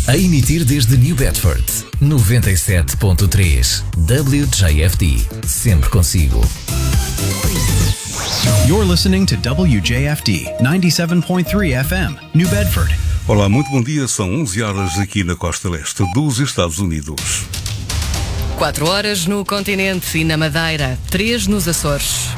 A emitir desde New Bedford, 97.3 WJFD, sempre consigo. You're listening to WJFD 97.3 FM, New Bedford. Olá, muito bom dia. São 11 horas aqui na costa leste dos Estados Unidos. 4 horas no continente e na Madeira, 3 nos Açores.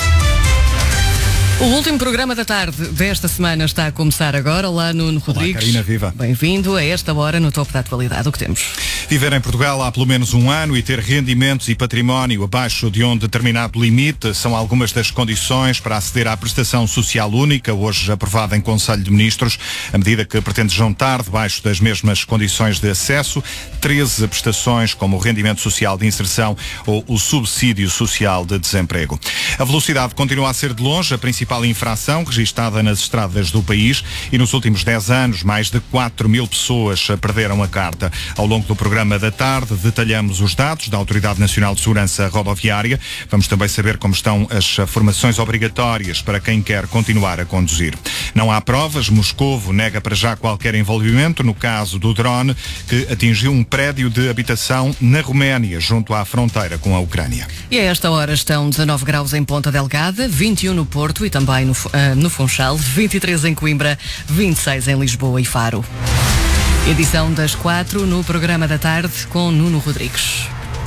O último programa da tarde desta semana está a começar agora. Olá, Nuno Rodrigues. Olá, Karina, viva. Bem-vindo a esta hora no Topo da Atualidade. O que temos? Viver em Portugal há pelo menos um ano e ter rendimentos e património abaixo de um determinado limite são algumas das condições para aceder à prestação social única, hoje aprovada em Conselho de Ministros. A medida que pretende juntar, debaixo das mesmas condições de acesso, 13 prestações como o rendimento social de inserção ou o subsídio social de desemprego. A velocidade continua a ser de longe a principal infração registada nas estradas do país e nos últimos 10 anos mais de 4 mil pessoas perderam a carta. Ao longo do programa da tarde detalhamos os dados da Autoridade Nacional de Segurança Rodoviária. Vamos também saber como estão as formações obrigatórias para quem quer continuar a conduzir. Não há provas. Moscovo nega para já qualquer envolvimento no caso do drone que atingiu um prédio de habitação na Roménia, junto à fronteira com a Ucrânia. E a esta hora estão 19 graus em Ponta Delgada, 21 no Porto e também no Funchal, 23 em Coimbra, 26 em Lisboa e Faro. Edição das 4 no programa da tarde com Nuno Rodrigues.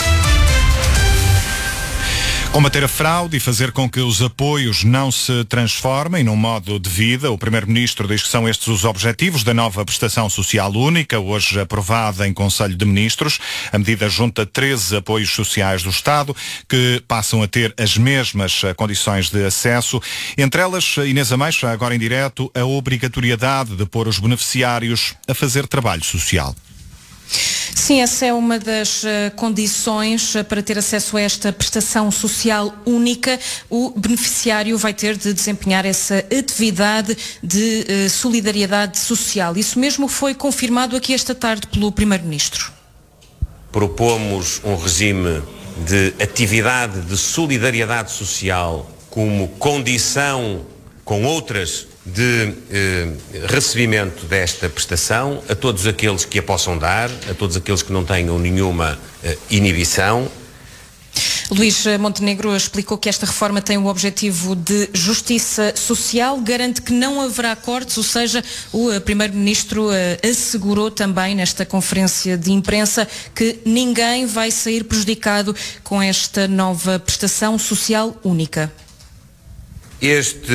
Combater a fraude e fazer com que os apoios não se transformem num modo de vida. O Primeiro-Ministro diz que são estes os objetivos da nova prestação social única, hoje aprovada em Conselho de Ministros. A medida junta 13 apoios sociais do Estado, que passam a ter as mesmas condições de acesso. Entre elas, Inês Ameixo, agora em direto, a obrigatoriedade de pôr os beneficiários a fazer trabalho social. Sim, essa é uma das condições para ter acesso a esta prestação social única. O beneficiário vai ter de desempenhar essa atividade de solidariedade social. Isso mesmo foi confirmado aqui esta tarde pelo Primeiro-Ministro. Propomos um regime de atividade de solidariedade social como condição com outras de recebimento desta prestação a todos aqueles que a possam dar, a todos aqueles que não tenham nenhuma inibição. Luís Montenegro explicou que esta reforma tem o objetivo de justiça social, garante que não haverá cortes, ou seja, o Primeiro-Ministro assegurou também nesta conferência de imprensa que ninguém vai sair prejudicado com esta nova prestação social única. Este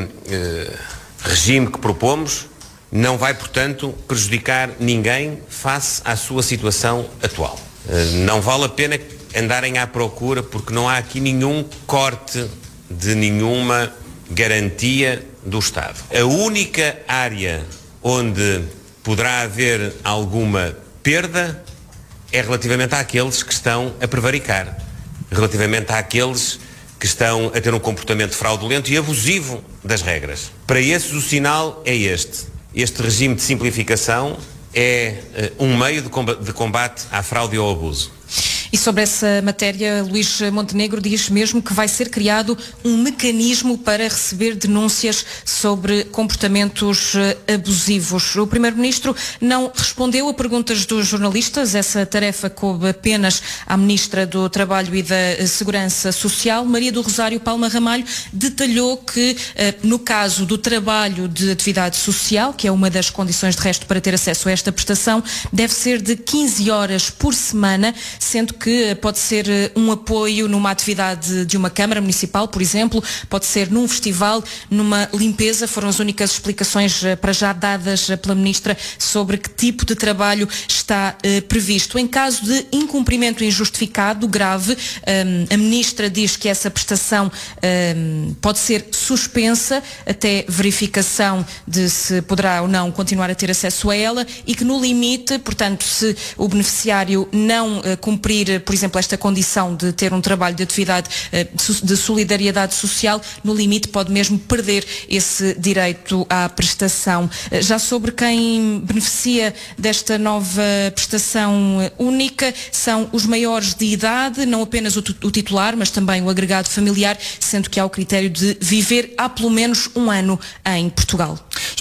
regime que propomos não vai, portanto, prejudicar ninguém face à sua situação atual. Não vale a pena andarem à procura, porque não há aqui nenhum corte de nenhuma garantia do Estado. A única área onde poderá haver alguma perda é relativamente àqueles que estão a prevaricar, relativamente àqueles que estão a ter um comportamento fraudulento e abusivo das regras. Para esses o sinal é este. Este regime de simplificação é um meio de combate à fraude e ao abuso. E sobre essa matéria, Luís Montenegro diz mesmo que vai ser criado um mecanismo para receber denúncias sobre comportamentos abusivos. O Primeiro-Ministro não respondeu a perguntas dos jornalistas. Essa tarefa coube apenas à Ministra do Trabalho e da Segurança Social. Maria do Rosário Palma Ramalho detalhou que, no caso do trabalho de atividade social, que é uma das condições de resto para ter acesso a esta prestação, deve ser de 15 horas por semana, sendo que pode ser um apoio numa atividade de uma Câmara Municipal, por exemplo, pode ser num festival, numa limpeza. Foram as únicas explicações para já dadas pela Ministra sobre que tipo de trabalho está previsto. Em caso de incumprimento injustificado grave, a Ministra diz que essa prestação pode ser suspensa até verificação de se poderá ou não continuar a ter acesso a ela e que no limite, portanto, se o beneficiário não cumprir, por exemplo, esta condição de ter um trabalho de atividade de solidariedade social, no limite pode mesmo perder esse direito à prestação. Já sobre quem beneficia desta nova prestação única, são os maiores de idade, não apenas o titular, mas também o agregado familiar, sendo que há o critério de viver há pelo menos um ano em Portugal.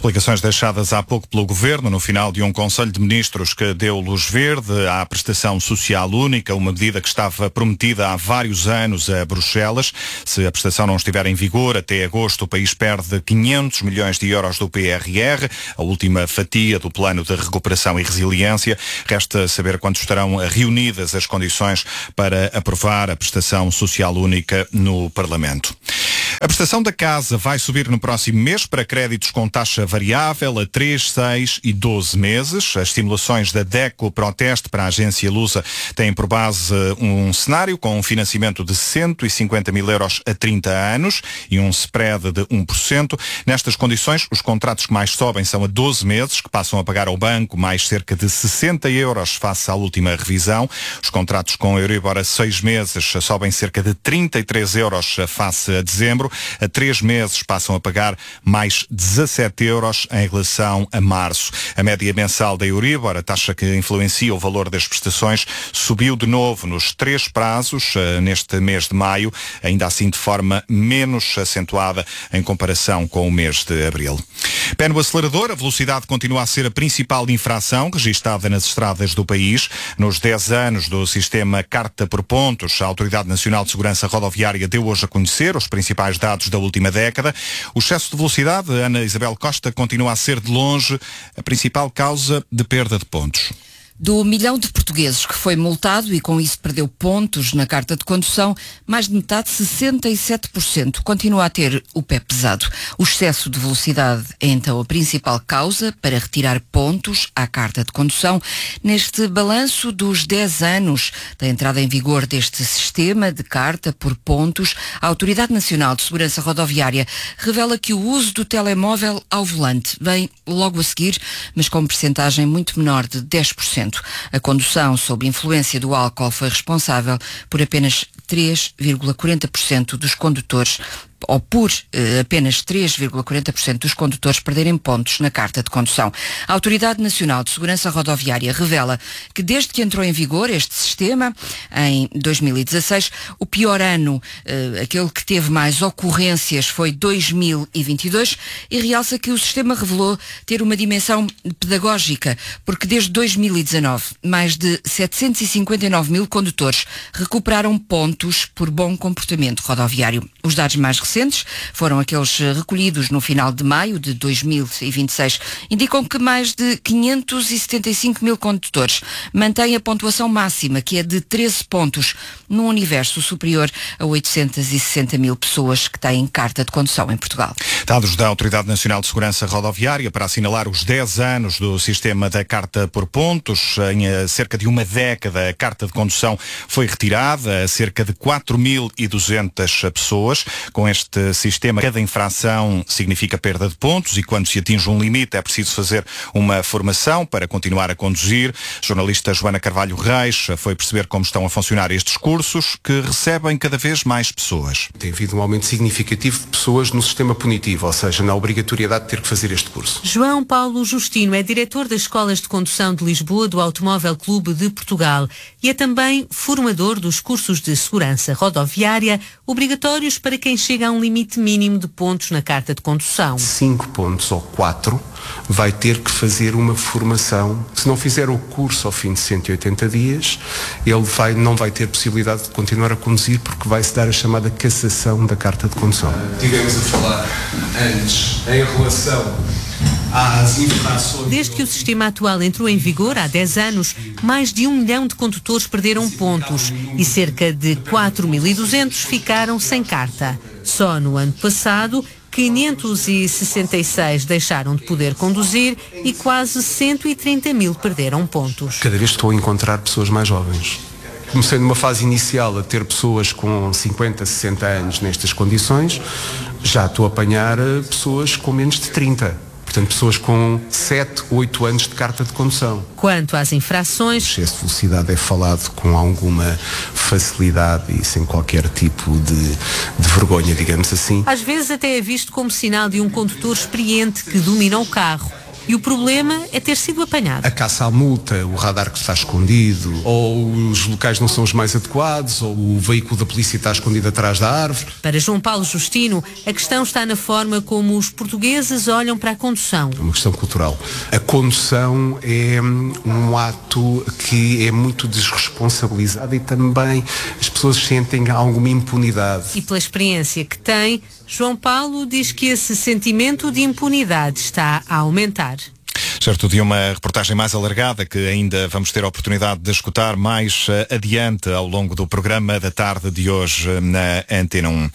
Explicações deixadas há pouco pelo Governo no final de um Conselho de Ministros que deu luz verde à prestação social única, uma medida que estava prometida há vários anos a Bruxelas. Se a prestação não estiver em vigor até agosto, o país perde 500 milhões de euros do PRR, a última fatia do Plano de Recuperação e Resiliência. Resta saber quando estarão reunidas as condições para aprovar a prestação social única no Parlamento. A prestação da casa vai subir no próximo mês para créditos com taxa variável a 3, 6 e 12 meses. As simulações da DECO Proteste para a agência Lusa têm por base um cenário com um financiamento de 150 mil euros a 30 anos e um spread de 1%. Nestas condições, os contratos que mais sobem são a 12 meses, que passam a pagar ao banco mais cerca de 60 euros face à última revisão. Os contratos com Euribor a 6 meses sobem cerca de 33 euros face a dezembro. A 3 meses passam a pagar mais 17 euros em relação a março. A média mensal da Euribor, a taxa que influencia o valor das prestações, subiu de novo nos 3 prazos neste mês de maio, ainda assim de forma menos acentuada em comparação com o mês de abril. Pé no acelerador, a velocidade continua a ser a principal infração registada nas estradas do país. Nos 10 anos do sistema Carta por Pontos, a Autoridade Nacional de Segurança Rodoviária deu hoje a conhecer os principais dados da última década. O excesso de velocidade, Ana Isabel Costa, continua a ser de longe a principal causa de perda de pontos. Do milhão de portugueses que foi multado e com isso perdeu pontos na carta de condução, mais de metade, 67%, continua a ter o pé pesado. O excesso de velocidade é então a principal causa para retirar pontos à carta de condução. Neste balanço dos 10 anos da entrada em vigor deste sistema de carta por pontos, a Autoridade Nacional de Segurança Rodoviária revela que o uso do telemóvel ao volante vem logo a seguir, mas com percentagem muito menor de 10%. A condução sob influência do álcool foi responsável por apenas 3,40% dos condutores, ou por apenas 3,40% dos condutores perderem pontos na carta de condução. A Autoridade Nacional de Segurança Rodoviária revela que desde que entrou em vigor este sistema, em 2016, o pior ano, aquele que teve mais ocorrências, foi 2022, e realça que o sistema revelou ter uma dimensão pedagógica, porque desde 2019, mais de 759 mil condutores recuperaram pontos por bom comportamento rodoviário. Os dados mais recentes foram aqueles recolhidos no final de maio de 2026. Indicam que mais de 575 mil condutores mantêm a pontuação máxima, que é de 13 pontos, num universo superior a 860 mil pessoas que têm carta de condução em Portugal. Dados da Autoridade Nacional de Segurança Rodoviária para assinalar os 10 anos do sistema da carta por pontos. Em cerca de uma década, a carta de condução foi retirada a cerca de 4.200 pessoas. Com este sistema, cada infração significa perda de pontos e quando se atinge um limite é preciso fazer uma formação para continuar a conduzir. A jornalista Joana Carvalho Reis foi perceber como estão a funcionar estes cursos, que recebem cada vez mais pessoas. Tem havido um aumento significativo de pessoas no sistema punitivo, ou seja, na obrigatoriedade de ter que fazer este curso. João Paulo Justino é diretor das Escolas de Condução de Lisboa do Automóvel Clube de Portugal e é também formador dos cursos de segurança rodoviária obrigatórios para quem chega a um limite mínimo de pontos na carta de condução. 5 pontos ou 4 vai ter que fazer uma formação. Se não fizer o curso ao fim de 180 dias, ele não vai ter possibilidade de continuar a conduzir, porque vai-se dar a chamada cassação da carta de condução. Tivemos a falar antes em relação às infrações. Desde que o sistema atual entrou em vigor há 10 anos, mais de 1 milhão de condutores perderam pontos e cerca de 4.200 ficaram sem carta. Só no ano passado, 566 deixaram de poder conduzir e quase 130 mil perderam pontos. Cada vez estou a encontrar pessoas mais jovens. Comecei numa fase inicial a ter pessoas com 50, 60 anos nestas condições, já estou a apanhar pessoas com menos de 30. Portanto, pessoas com 7, 8 anos de carta de condução. Quanto às infrações, o excesso de velocidade é falado com alguma facilidade e sem qualquer tipo de vergonha, digamos assim. Às vezes até é visto como sinal de um condutor experiente que domina o carro. e o problema é ter sido apanhado. A caça à multa, o radar que está escondido, ou os locais não são os mais adequados, ou o veículo da polícia está escondido atrás da árvore. Para João Paulo Justino, a questão está na forma como os portugueses olham para a condução. É uma questão cultural. A condução é um ato que é muito desresponsabilizado e também as pessoas sentem alguma impunidade. E pela experiência que tem, João Paulo diz que esse sentimento de impunidade está a aumentar. Certo, de uma reportagem mais alargada que ainda vamos ter a oportunidade de escutar mais adiante ao longo do programa da tarde de hoje na Antena 1.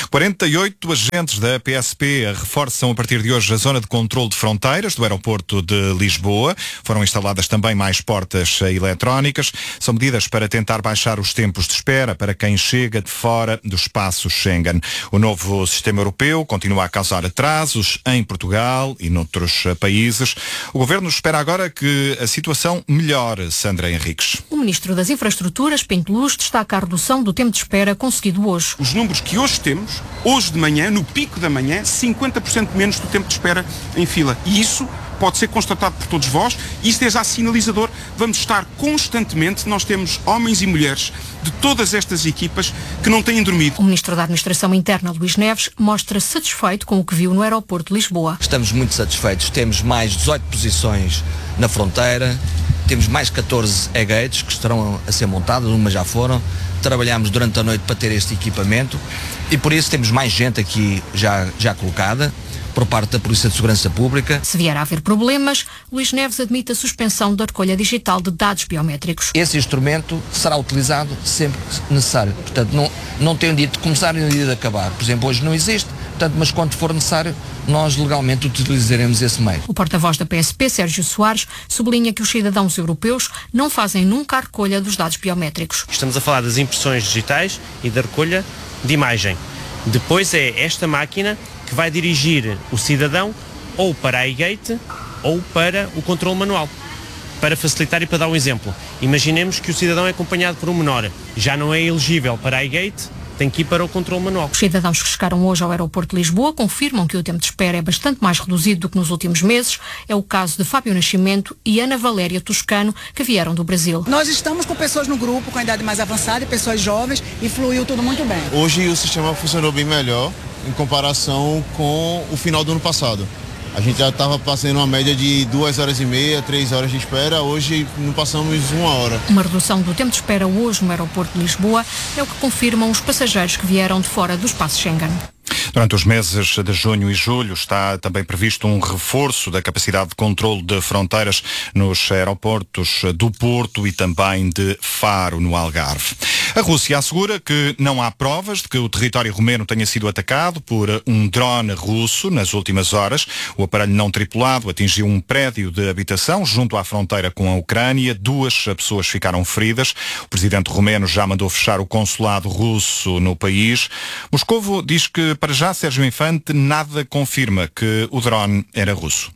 48 agentes da PSP reforçam a partir de hoje a zona de controle de fronteiras do aeroporto de Lisboa. Foram instaladas também mais portas eletrónicas. São medidas para tentar baixar os tempos de espera para quem chega de fora do espaço Schengen. O novo sistema europeu continua a causar atrasos em Portugal e noutros países. O Governo espera agora que a situação melhore, Sandra Henriques. O Ministro das Infraestruturas, Pinto Luz, destaca a redução do tempo de espera conseguido hoje. Os números que hoje temos, hoje de manhã, no pico da manhã, 50% menos do tempo de espera em fila. E isso pode ser constatado por todos vós. Isto é já sinalizador. Vamos estar constantemente, nós temos homens e mulheres de todas estas equipas que não têm dormido. O Ministro da Administração Interna, Luís Neves, mostra satisfeito com o que viu no aeroporto de Lisboa. Estamos muito satisfeitos. Temos mais 18 posições na fronteira, temos mais 14 e-gates que estarão a ser montadas, umas já foram. Trabalhamos durante a noite para ter este equipamento e por isso temos mais gente aqui já colocada por parte da Polícia de Segurança Pública. Se vier a haver problemas, Luís Neves admite a suspensão da recolha digital de dados biométricos. Esse instrumento será utilizado sempre que necessário. Portanto, não tem um dia de começar e um dia de acabar. Por exemplo, hoje não existe, portanto, mas quando for necessário, nós legalmente utilizaremos esse meio. O porta-voz da PSP, Sérgio Soares, sublinha que os cidadãos europeus não fazem nunca a recolha dos dados biométricos. Estamos a falar das impressões digitais e da recolha de imagem. Depois é esta máquina que vai dirigir o cidadão ou para a e-gate ou para o controle manual. Para facilitar e para dar um exemplo, imaginemos que o cidadão é acompanhado por um menor, já não é elegível para a e-gate, tem que ir para o controle manual. Os cidadãos que chegaram hoje ao aeroporto de Lisboa confirmam que o tempo de espera é bastante mais reduzido do que nos últimos meses. É o caso de Fábio Nascimento e Ana Valéria Toscano, que vieram do Brasil. Nós estamos com pessoas no grupo com a idade mais avançada e pessoas jovens e fluiu tudo muito bem. Hoje o sistema funcionou bem melhor em comparação com o final do ano passado. A gente já estava passando uma média de 2h30, 3 horas de espera, hoje não passamos 1 hora. Uma redução do tempo de espera hoje no aeroporto de Lisboa é o que confirmam os passageiros que vieram de fora do espaço Schengen. Durante os meses de junho e julho está também previsto um reforço da capacidade de controle de fronteiras nos aeroportos do Porto e também de Faro, no Algarve. A Rússia assegura que não há provas de que o território romeno tenha sido atacado por um drone russo nas últimas horas. O aparelho não tripulado atingiu um prédio de habitação junto à fronteira com a Ucrânia. 2 pessoas ficaram feridas. O presidente romeno já mandou fechar o consulado russo no país. Moscovo diz que, para já, Sérgio Infante, nada confirma que o drone era russo.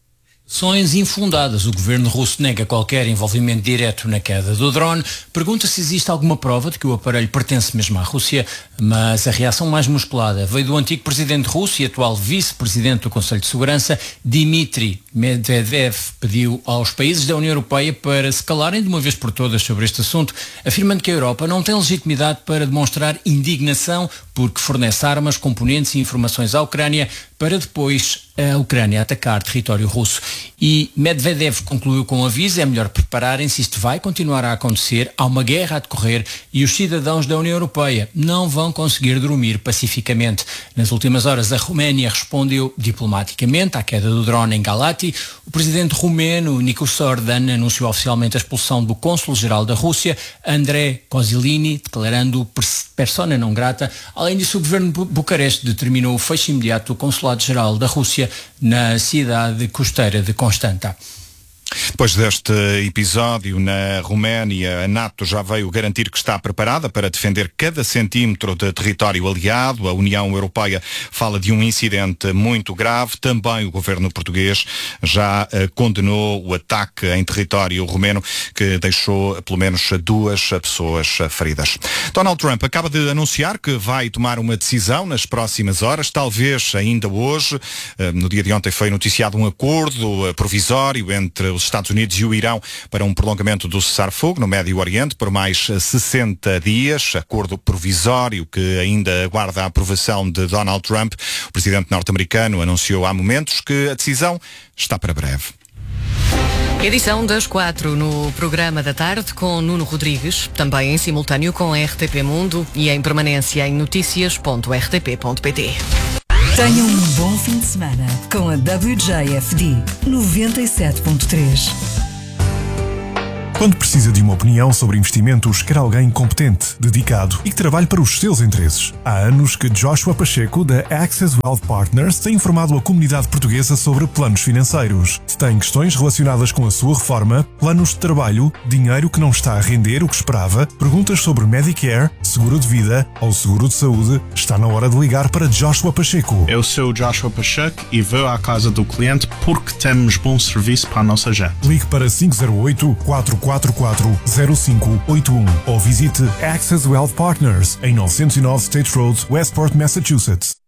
Ações infundadas. O governo russo nega qualquer envolvimento direto na queda do drone. Pergunta se existe alguma prova de que o aparelho pertence mesmo à Rússia, mas a reação mais musculada veio do antigo presidente russo e atual vice-presidente do Conselho de Segurança, Dmitry Medvedev. Pediu aos países da União Europeia para se calarem de uma vez por todas sobre este assunto, afirmando que a Europa não tem legitimidade para demonstrar indignação porque fornece armas, componentes e informações à Ucrânia para depois a Ucrânia atacar território russo. E Medvedev concluiu com um aviso: é melhor prepararem-se, isto vai continuar a acontecer, há uma guerra a decorrer e os cidadãos da União Europeia não vão conseguir dormir pacificamente. Nas últimas horas a Roménia respondeu diplomaticamente à queda do drone em Galati. O presidente romeno Nicos Ordan anunciou oficialmente a expulsão do cônsul-geral da Rússia, André Kozilini, declarando persona não grata. Além disso, o governo de Bucareste determinou o fecho imediato do consulado-geral da Rússia na cidade costeira de Constanta. Depois deste episódio na Roménia, a NATO já veio garantir que está preparada para defender cada centímetro de território aliado. A União Europeia fala de um incidente muito grave. Também o governo português já condenou o ataque em território romeno, que deixou pelo menos 2 pessoas feridas. Donald Trump acaba de anunciar que vai tomar uma decisão nas próximas horas, talvez ainda hoje. No dia de ontem foi noticiado um acordo provisório entre os Estados Unidos e o Irão para um prolongamento do cessar-fogo no Médio Oriente por mais 60 dias, acordo provisório que ainda aguarda a aprovação de Donald Trump. O presidente norte-americano anunciou há momentos que a decisão está para breve. Edição das 4 no programa da tarde com Nuno Rodrigues, também em simultâneo com a RTP Mundo e em permanência em noticias.rtp.pt. Tenha um bom fim de semana com a WJFD 97.3. Quando precisa de uma opinião sobre investimentos, quer alguém competente, dedicado e que trabalhe para os seus interesses. Há anos que Joshua Pacheco, da Access Wealth Partners, tem informado a comunidade portuguesa sobre planos financeiros. Se tem questões relacionadas com a sua reforma, planos de trabalho, dinheiro que não está a render o que esperava, perguntas sobre Medicare, seguro de vida ou seguro de saúde, está na hora de ligar para Joshua Pacheco. Eu sou Joshua Pacheco e vou à casa do cliente porque temos bom serviço para a nossa gente. Ligue para 508-444-0581 ou visite Access Wealth Partners em 909 State Road, Westport, Massachusetts.